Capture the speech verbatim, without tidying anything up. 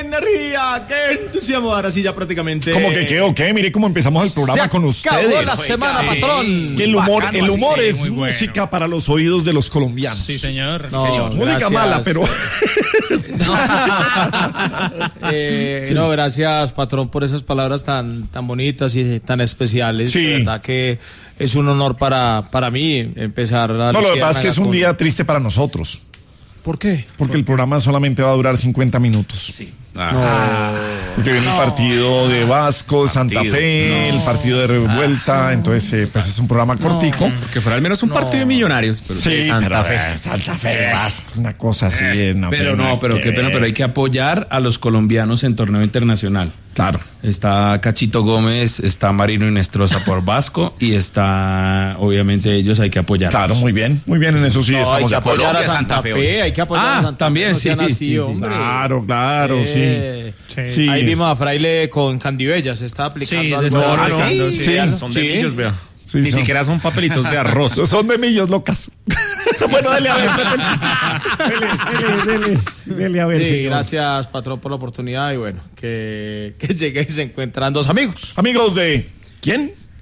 energía, qué entusiasmo! Ahora sí, ya prácticamente. Como que qué o qué, mire cómo empezamos el programa Se con ustedes. acabó la semana, Sí. patrón. Es que el humor, Bacano, el humor así, es sí, muy música bueno. para los oídos de los colombianos. Sí, señor. No, Sí, señor. Música gracias. mala, pero. Eh, Sí. No, gracias, patrón, por esas palabras tan, tan bonitas y tan especiales. Sí. De verdad que es un honor para, para mí empezar a. No, lo que pasa es que es un día triste para nosotros. ¿Por qué? Porque el programa solamente va a durar cincuenta minutos. Sí. Ah. Porque viene el partido de Vasco, Santa Partido. Fe, No. el partido de revuelta, entonces eh, pues es un programa cortico. Porque fuera al menos un partido de Millonarios. Pero Sí, de Santa pero, Fe. eh, Santa Fe, Vasco, una cosa así. eh, no Pero tiene no, nada pero que qué pena, ver. pero hay que apoyar a los colombianos en torneo internacional. Claro. Está Cachito Gómez, está Marino Inestrosa por Vasco y está, obviamente, ellos hay que apoyar. Claro, muy bien, muy bien, en eso sí No, hay estamos que de acuerdo. apoyar a Colombia, Santa, Santa Fe, Fe, hay que apoyar Ah, a Santa también, Fe. No sean sí, así, sí, sí. hombre. Claro, claro, Eh, sí. Sí. Ahí vimos a Fraile con Candibella, se está aplicando Sí, se algo. está Ah, abrazando, sí, sí. sí. Son Sí. de millos, vea. Sí, Ni son- siquiera son papelitos de arroz. Son de millos locas. Bueno, dale a ver, cuenta el chiste. Dele, dele, dele, dele a ver, Sí, señor. gracias, patrón, por la oportunidad y bueno, que, que llegue y se encuentran dos amigos. Amigos de... ¿Quién?